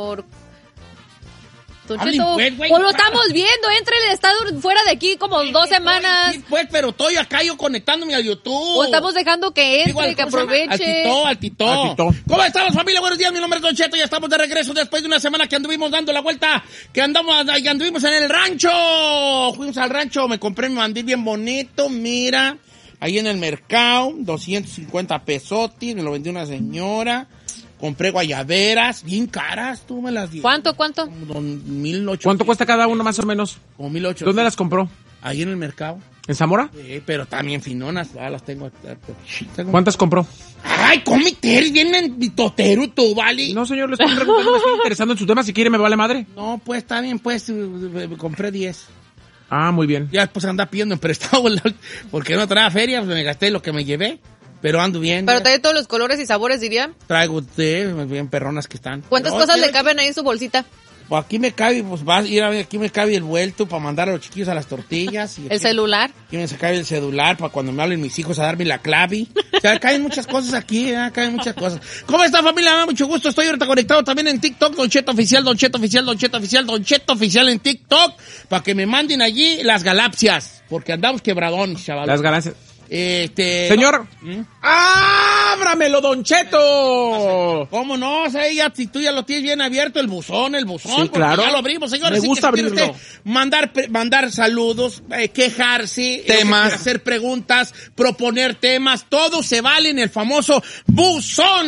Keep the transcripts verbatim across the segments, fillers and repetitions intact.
Cheto, pues, güey, pues lo estamos viendo, entrele, está fuera de aquí como sí, dos sí, semanas. Sí, pues, pero estoy acá yo conectándome a YouTube. Pues estamos dejando que entre, Digo, que aproveche. Al tito, al tito. Al tito. ¿Cómo estamos, familia? Buenos días, mi nombre es Don Cheto, ya estamos de regreso después de una semana que anduvimos dando la vuelta, que andamos, que anduvimos en el rancho. Fuimos al rancho, me compré mi mandil bien bonito, mira, ahí en el mercado, doscientos cincuenta pesotis, me lo vendió una señora. Compré guayaberas, bien caras, tú me las diste. ¿Cuánto, cuánto? Como mil ochocientos. ¿Cuánto cuesta cada uno más o menos? Como mil ochocientos. ¿Dónde las compró? Ahí en el mercado. ¿En Zamora? Sí, pero también finonas, ah, las tengo. ¿Cuántas compró? Ay, cómete, eres bien mitotero tú, ¿vale? No, señor, le estoy preguntando, me estoy interesando en su tema, si quiere me vale madre. No, pues, está bien, pues, compré diez. Ah, muy bien. Ya después anda pidiendo en prestado, porque no traía feria, pues me gasté lo que me llevé. Pero ando bien. Pero trae todos los colores y sabores, diría. Traigo té, bien perronas que están. ¿Cuántas pero, cosas tío, le caben ahí en su bolsita? Pues aquí me cabe, pues va a ir a ver, aquí me cabe el vuelto para mandar a los chiquillos a las tortillas. Y ¿El aquí, celular? Aquí me cabe el celular para cuando me hablen mis hijos a darme la clave. O sea, caen muchas cosas aquí, ¿eh? Caen muchas cosas. ¿Cómo está, familia? Me da mucho gusto. Estoy ahorita conectado también en TikTok, Don Cheto Oficial, Don Cheto Oficial, Don Cheto Oficial, Don Cheto Oficial en TikTok, para que me manden allí las galaxias, porque andamos quebradones, chaval. Las galaxias. Este... Señor, ¿Mm? ¡ábramelo, Don Cheto! ¿Cómo no? O sea, ya, si tú ya lo tienes bien abierto, el buzón, el buzón. Sí, claro. Ya lo abrimos, señores. Me gusta abrirlo. Usted mandar, mandar saludos, eh, quejarse, temas, eh, hacer preguntas, proponer temas, todo se vale en el famoso buzón.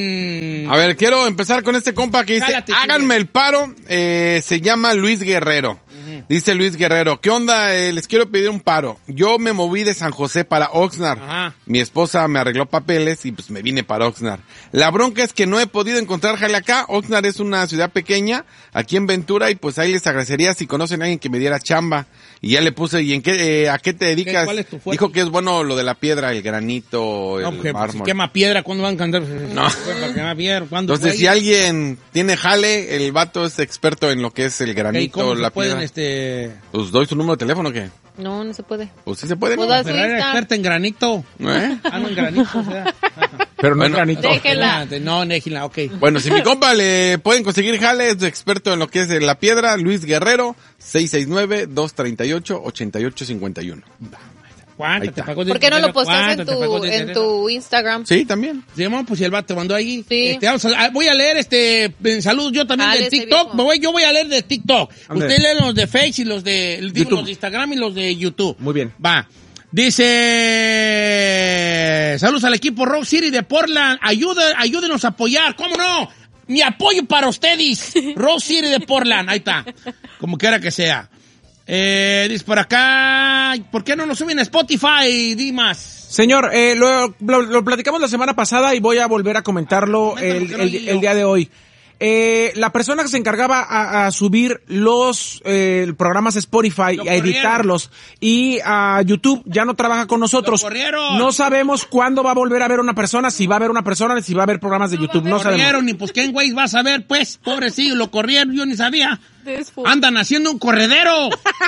A ver, quiero empezar con este compa que dice, Jálate, háganme el paro, eh, se llama Luis Guerrero. Uh-huh. Dice Luis Guerrero, ¿qué onda? Eh, les quiero pedir un paro. Yo me moví de San José para Oxnard. Ajá. Mi esposa me arregló papeles y pues me vine para Oxnard. La bronca es que no he podido encontrar jale acá. Oxnard es una ciudad pequeña, aquí en Ventura, y pues ahí les agradecería si conocen a alguien que me diera chamba. Y ya le puse, ¿y en qué, eh, a qué te dedicas? ¿Cuál es tu fuerte? Dijo que es bueno lo de la piedra, el granito, el no, que, mármol. Si quema piedra, ¿cuándo van a cantar? No. Quema piedra, ¿cuándo? Entonces, si alguien tiene jale, el vato es experto en lo que es el granito, ¿Cómo la se pueden, piedra. Este... Pues doy su número de teléfono, ¿o qué? No, no se puede. Pues sí se puede, ¿no? Pues Ferrari era experta en granito. ¿Eh? Ah, no, en granito, o sea. Pero no bueno, es granito. Déjela. No, déjela, ok. Bueno, si mi compa le pueden conseguir jale, es experto en lo que es la piedra, Luis Guerrero, seis seis nueve, dos tres ocho, ocho ocho cinco uno. ¿Cuánto te pagó? ¿Por qué no lo posteas en tu, en tu Instagram? Sí, también. Sí, bueno, pues si el vato te mandó ahí. Sí. Este, vamos a, voy a leer este saludos yo también Dale, de TikTok. Me voy, yo voy a leer de TikTok. Ande. Usted lee los de Face y los de, digo, YouTube. los de Instagram y los de YouTube. Muy bien. Va. Dice, saludos al equipo Rock City de Portland. Ayuda, ayúdenos a apoyar. ¿Cómo no? Mi apoyo para ustedes. Rock City de Portland. Ahí está. Como quiera que sea. Eh, dice por acá, ¿por qué no nos suben a Spotify, Dimas? Señor, eh, lo, lo, lo platicamos la semana pasada y voy a volver a comentarlo Ah, el, no el, el día de hoy. Eh, la persona que se encargaba a, a subir los eh, programas Spotify, Lo a editarlos y a YouTube ya no trabaja con nosotros. Lo corrieron. No sabemos cuándo va a volver a ver una persona, si va a haber una persona, si va a haber programas de YouTube. No Lo corrieron, sabemos. ni pues quién güey vas a ver, pues, pobrecillo, lo corrieron, yo ni sabía. Andan haciendo un corredero.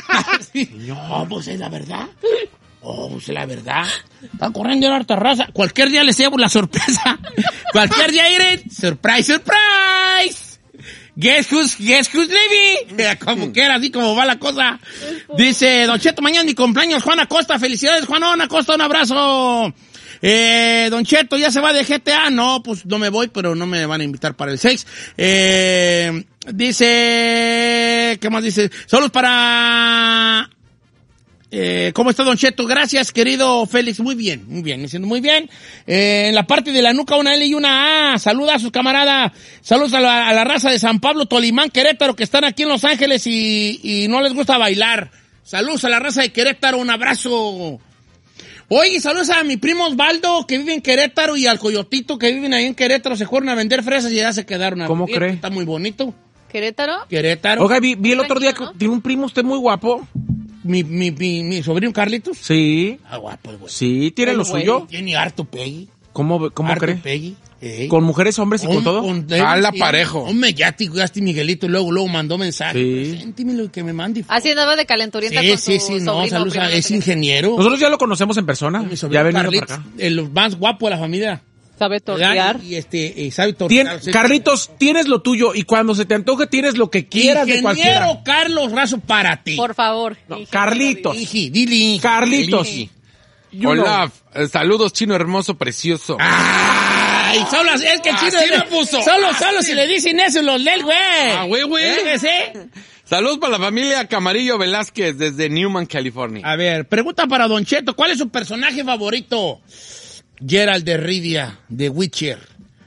No, pues es la verdad. Oh, pues es la verdad. Están corriendo en harta raza. Cualquier día les llevo la sorpresa. Cualquier día iré. Surprise, surprise. Guess who's, guess who's leaving. Como quiera, así como va la cosa. Dice, Don Cheto, mañana mi cumpleaños, Juan Acosta. Felicidades, Juan Acosta, un abrazo. Eh, Don Cheto, ¿ya se va de G T A? No, pues no me voy, pero no me van a invitar para el seis. Eh, dice, ¿qué más dice? Saludos para... Eh, ¿Cómo está, Don Cheto? Gracias, querido Félix. Muy bien, muy bien, me siento muy bien. Eh, en la parte de la nuca, una L y una A. Saluda a sus camaradas. Saludos a la, a la raza de San Pablo, Tolimán, Querétaro, que están aquí en Los Ángeles y, y no les gusta bailar. Saludos a la raza de Querétaro, un abrazo. Oye, saludos a mi primo Osvaldo, que vive en Querétaro, y al Coyotito, que viven ahí en Querétaro. Se fueron a vender fresas y ya se quedaron a ¿Cómo vivir. cree? Está muy bonito. ¿Querétaro? Querétaro. Oiga, vi, vi el otro día que Tranquilo, ¿no? tiene un primo usted muy guapo. Mi, mi, mi, mi sobrino Carlitos. Sí. Ah, guapo, el güey. Sí, tiene El lo güey. suyo. Tiene harto pegue. ¿Cómo, cómo harto cree? pegue. Ey. ¿Con mujeres, hombres y con todo? Ala parejo. Hombre, ya te cuidaste, Miguelito, y luego, luego mandó mensaje. Sí. Preséntemelo, que me mande. Así andaba de calenturienta Sí, con sí, su sí, no, sobrino, saludos, a- primero es que- ingeniero. Nosotros ya lo conocemos en persona. Mi sobrino Ya ha venido Carlitos, para acá. el más guapo de la familia. sabe tortear. Y, y este, y sabe tortear. Tien, Carlitos, tienes lo tuyo y cuando se te antoje tienes lo que quieras de cualquiera. Ingeniero Carlos Razo para ti. Por favor. No, Carlitos. Iji, dili. Carlitos. Dili. Hola, know. Saludos, chino hermoso, precioso. Ay, solo es que el chino Así me puso. Solo, solo si le dicen eso los lel, güey. Ah, güey, güey. ¿Eh? ¿Sí? Saludos para la familia Camarillo Velázquez desde Newman, California. A ver, pregunta para Don Cheto, ¿cuál es su personaje favorito? Geralt de Rivia, de Witcher.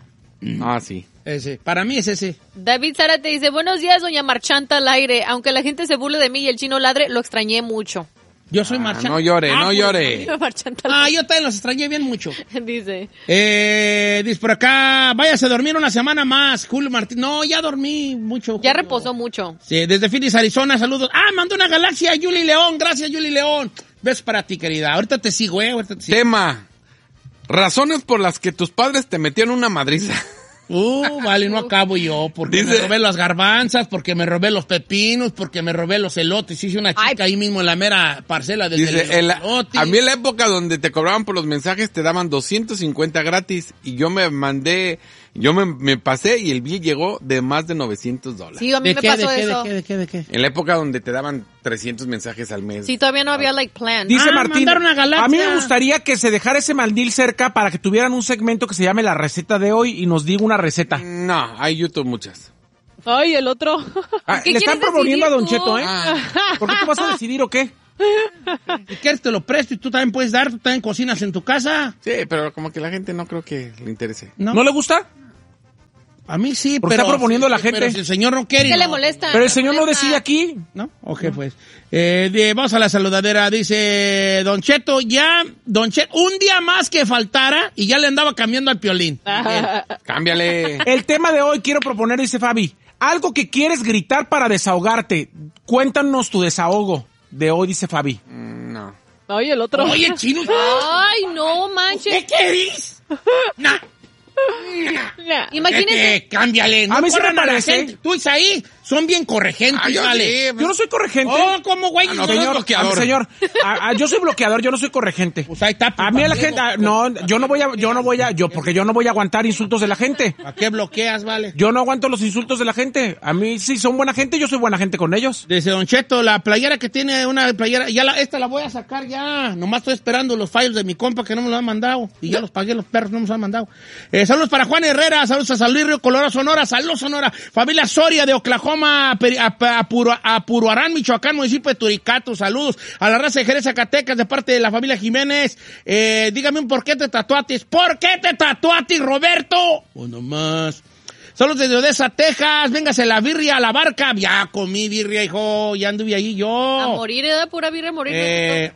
Ah, sí. Ese, para mí es ese. David Zara te dice, buenos días, doña Marchanta al aire. Aunque la gente se burle de mí y el chino ladre, lo extrañé mucho. Yo soy ah, Marchanta. No llore, ah, no pues, llore. Ah, yo también los extrañé bien mucho. Dice. Eh, dice por acá, váyase a dormir una semana más, Julio Martín. No, ya dormí mucho. Julio. Ya reposó mucho. Sí, desde Phoenix, Arizona, saludos. Ah, mandó una galaxia a Yuli León. Gracias, Yuli León. Besos para ti, querida. Ahorita te sigo, eh. Ahorita te sigo. Tema. Razones por las que tus padres te metieron una madriza. Uh, vale, no acabo yo, porque Dice, me robé las garbanzas, porque me robé los pepinos, porque me robé los elotes. Hice una chica Ay. ahí mismo en la mera parcela del Dice, el, a mí en la época donde te cobraban por los mensajes te daban doscientos cincuenta gratis y yo me mandé, yo me, me pasé y el bill llegó de más de novecientos dólares. Sí, a mí me qué, pasó de eso. Qué, de qué, de qué, de qué? En la época donde te daban trescientos mensajes al mes. Sí, todavía no había like plan. Dice ah, Martín, una galaxia. A mí me gustaría que se dejara ese mandil cerca para que tuvieran un segmento que se llame La Receta de Hoy y nos diga una receta. No, hay YouTube muchas. Ay, el otro. Ah, le están proponiendo a Don tú? Cheto, ¿eh? Ah. ¿Por qué tú vas a decidir o qué? Si quieres te lo presto y tú también puedes dar, tú también cocinas en tu casa. Sí, pero como que la gente no creo que le interese. ¿No, ¿No le gusta? A mí sí, porque pero... está proponiendo sí, la gente. Pero si el señor no quiere... ¿Qué no. le molesta? Pero el señor no decide aquí. ¿No? Ok, pues. Eh, de, vamos a la saludadera. Dice Don Cheto, ya... Don Cheto, un día más que faltara y ya le andaba cambiando al piolín. Cámbiale. El tema de hoy quiero proponer, dice Fabi, algo que quieres gritar para desahogarte. Cuéntanos tu desahogo de hoy, dice Fabi. Mm, no. Oye, el otro. Oye, chino. Ay, no manches. ¿Qué querís? Nah. Nah. Imagínese. Eh, cámbiale. No a mí sí me parece. Tú, Isaí, son bien corregentes, ah, yo, vale. sí, yo no soy corregente. Oh, ¿cómo, güey? Ah, no, no, señor, no, bloqueador. A, señor, a, a, yo soy bloqueador, yo no soy corregente. Pues ahí está. A mí a la gente, a, no, yo no voy a, yo no voy a, yo, porque yo no voy a aguantar insultos de la gente. ¿A qué bloqueas, vale? Yo no aguanto los insultos de la gente. A mí sí son buena gente, yo soy buena gente con ellos. Dice Don Cheto, la playera que tiene una playera, ya la, esta la voy a sacar ya. Nomás estoy esperando los files de mi compa que no me lo han mandado. Y ya los pagué, los perros no me los han mandado. Eh, saludos para Juan Herrera, saludos a San Luis Río Colorado, Sonora, saludos Sonora. Familia Soria de Oklahoma, a, a, a, Puro, a Puruarán, Michoacán, municipio de Turicato, saludos. A la raza de Jerez, Zacatecas, de parte de la familia Jiménez. Eh, dígame un por qué te tatuatis. ¿Por qué te tatuatis, Roberto? Uno más. Saludos desde Odessa, Texas. Véngase la birria a la barca. Ya comí birria, hijo. Ya anduve ahí yo. A morir, ¿eh? Pura birria, a morir. Eh,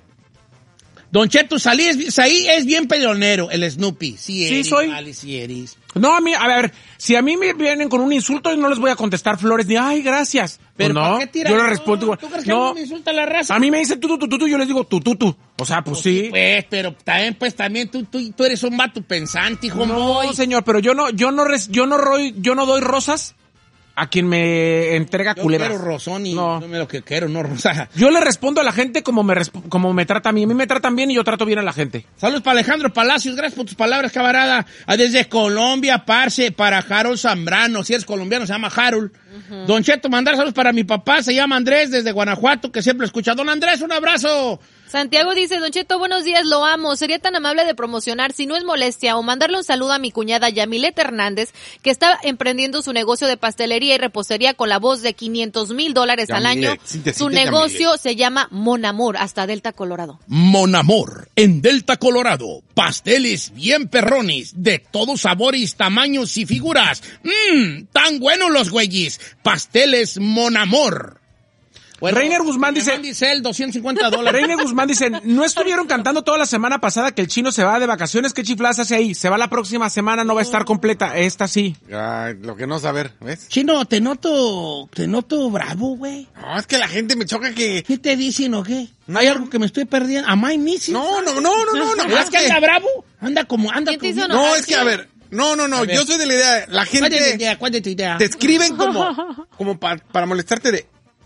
Don Cheto, salí es, Saí es bien peleonero, el Snoopy. Sí, sí eres, soy. Vale, sí eres. No, a mí, a ver, si a mí me vienen con un insulto, no les voy a contestar flores ni, ay, gracias. Pero no, ¿por qué tiras? yo le respondo igual. ¿Tú crees que no, no me insulta la raza? A mí me dicen tú, tú, tú, tú, tú, yo les digo tú, tú, tú. O sea, pues, pues sí. Pues, pero también, pues, también tú, tú, tú eres un vato pensante, hijo. No, muy. señor, pero yo no, yo no, res, yo no roy, yo no doy rosas a quien me entrega yo culebras. Yo quiero rosón y no. no me lo que quiero, no rosa. Yo le respondo a la gente como me, como me trata a mí. A mí me tratan bien y yo trato bien a la gente. Saludos para Alejandro Palacios, gracias por tus palabras, camarada. Desde Colombia, parce, para Harold Zambrano. Si eres colombiano, se llama Harold. Uh-huh. Don Cheto, mandar saludos para mi papá, se llama Andrés, desde Guanajuato, que siempre escucha. Don Andrés, un abrazo. Santiago dice, Don Cheto, buenos días, lo amo. Sería tan amable de promocionar, si no es molestia, o mandarle un saludo a mi cuñada Yamilet Hernández, que está emprendiendo su negocio de pastelería y repostería con la voz de quinientos mil dólares al año. Cinte, su cinte, negocio Yamilet. se llama Mon Amor, hasta Delta, Colorado. Mon Amor, en Delta, Colorado. Pasteles bien perrones, de todos sabores, tamaños y figuras. Mmm, tan buenos los güeyes. Pasteles Mon Amor. Bueno, Reiner Guzmán dice, dice el doscientos cincuenta dólares. Reiner Guzmán dice, ¿no estuvieron cantando toda la semana pasada que el chino se va de vacaciones? ¿Qué chifladas hace ahí? Se va la próxima semana, no va a estar completa. Esta sí. Ay, lo que no saber, ¿ves? Chino, te noto, te noto bravo, güey. No, es que la gente me choca que... ¿Qué te dicen o qué? No. ¿Hay algo que me estoy perdiendo? ¿Am I missing? No, no, no, no, no, no. ¿Es que anda bravo? Anda como, anda ¿Quién te como... hizo No, es que, a ver, no, no, no, yo soy de la idea, la ¿Cuál es tu gente idea? ¿Cuál es tu idea? te escriben como, como pa- para molestarte de...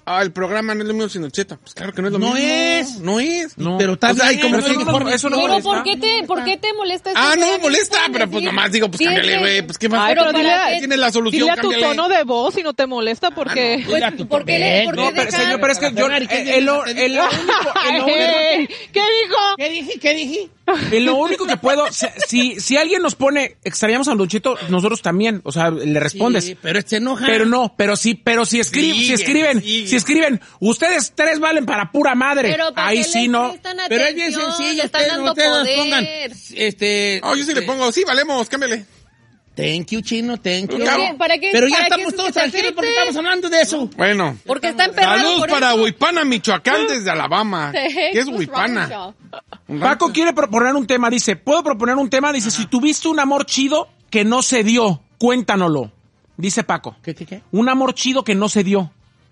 ah, el programa no es lo mismo sin Don Cheto. Pues claro que no es lo no mismo. Es. No es. No. Pero está o sea, bien, como eso, si- no, no, eso no Pero molesta. ¿por qué te, por qué te molesta? Ah, esto? no me Ya molesta, puedes pero pues decir. nomás digo, pues Sí, es cámbiale, que- güey. Pues qué más. Ay, Pero pero dile, para qué- Tiene la solución, dile a tu cámbiale. tono de voz si no te molesta porque... Pues, Mira tu ¿por qué le- tono. por qué No, pero, dejan- señor, pero es que yo, Ferrari, ¿qué eh, el, lo- dices? el lo único, el lo único- Ey, ¿qué dijo? ¿Qué dije? ¿Qué dije? en lo único que puedo, si, si, si alguien nos pone, extrañamos a Don Cheto, nosotros también, o sea, le respondes. Sí, pero este enoja. Pero no, pero sí, pero si escriben, si Sigue, escriben, sigue. si escriben, ustedes tres valen para pura madre. Pero ¿para Ahí qué sí les no. prestan Pero es bien atención? sencillo. Le están Ustedes, dando ustedes nos poder. pongan, este... Oh, yo sí le pongo, sí, valemos, cámbiale. Thank you, chino, thank you. ¿Para qué? ¿Para qué? Pero ya ¿Para qué estamos se todos te tranquilos porque afecte? estamos hablando de eso. Bueno. Porque está emperrado Saludos por para eso. Huipana, Michoacán, desde Alabama. The heck, ¿Qué es what's wrong with Huipana? y'all? Paco quiere proponer un tema, dice, ¿puedo proponer un tema? Dice, si tuviste un amor chido que no se dio, cuéntanoslo. Dice Paco. ¿Qué, qué, qué? Un amor chido que no se dio.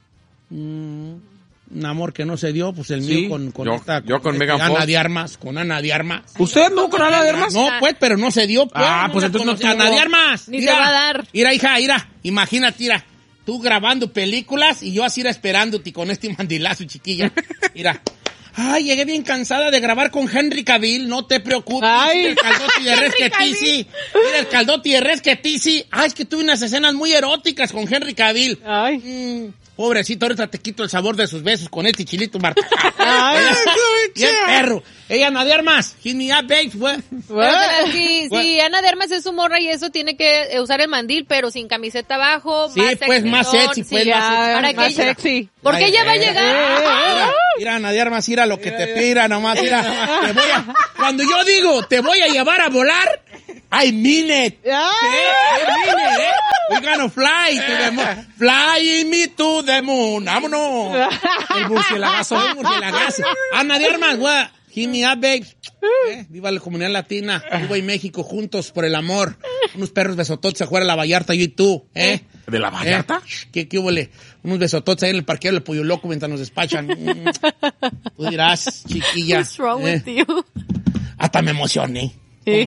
Un amor que no se dio, pues el Sí. mío con, con Yo- esta... yo con este, Megan Ana Fox. de Armas, con Ana de Armas. ¿Usted no con Ana de Armas? No, pues, pero no se dio. Pues, Ah, pues la entonces no conocí. Ana tuvo. de Armas. Ni te va a dar. Mira, hija, mira. Imagínate, mira. Tú grabando películas y yo así era esperándote con este mandilazo, chiquilla. Mira. Ay, llegué bien cansada de grabar con Henry Cavill, no te preocupes. Ay. Mira el caldote de res que tizi. Mira el caldote de res que tizi. Ay, es que tuve unas escenas muy eróticas con Henry Cavill. Ay. Mm, pobrecito, ahorita te quito el sabor de sus besos con este chilito, Marta. Ay. Bien perro. Ella, Ana de Armas. Hit me up, babes, güey. Pero, o sea, si, si Ana de Armas es su morra y eso, tiene que eh, usar el mandil, pero sin camiseta abajo. Sí, más pues, más sexy, sexy, pues, ya, más sexy. para Más que ella- sexy. Porque ella va a Eh, llegar. Mira, mira, Ana de Armas, mira lo que te pira nomás, mira. Te voy a- cuando yo digo, te voy a llevar a volar, I mean it. Ay. I mean it, eh. We're gonna fly to the moon. Fly me to the moon. Vámonos. El murcielagazo. El murcielagazo. Ana de Armas, güey. Hit me up, babes. Eh, viva la comunidad latina. Cuba y México juntos por el amor. Unos perros besototes afuera de la Vallarta, yo y tú. ¿Eh? ¿De la Vallarta? Eh, ¿Qué, qué huele? Unos besototes ahí en el parqueo del Pollo Loco mientras nos despachan. Mm. Tú dirás, chiquilla. What's wrong eh, with you? Hasta me emocioné.